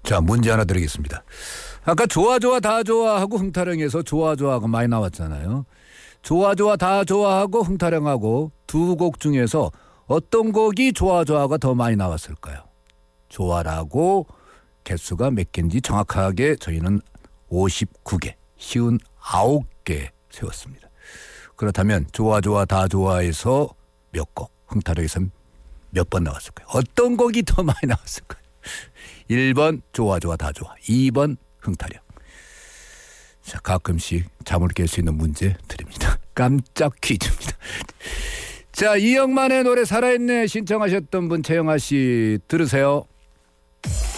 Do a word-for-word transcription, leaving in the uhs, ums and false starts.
자, 문제 하나 드리겠습니다. 아까 좋아 좋아 다 좋아하고 흥타령에서 좋아 좋아하고 많이 나왔잖아요. 좋아 좋아 다 좋아하고 흥타령하고 두 곡 중에서 어떤 곡이 좋아 좋아가 더 많이 나왔을까요? 좋아라고 개수가 몇 개인지 정확하게 저희는 오십구 개, 쉬운 아홉 개 세웠습니다. 그렇다면 좋아 좋아 다 좋아에서 몇 곡, 흥타령에서 몇 번 나왔을까요? 어떤 곡이 더 많이 나왔을까요? 일 번 좋아 좋아 다 좋아, 이 번 흥타령. 자, 가끔씩 잠을 깰 수 있는 문제 드립니다. 깜짝 퀴즈입니다. 자, 이영만의 노래 살아있네 신청하셨던 분 최영아 씨 들으세요.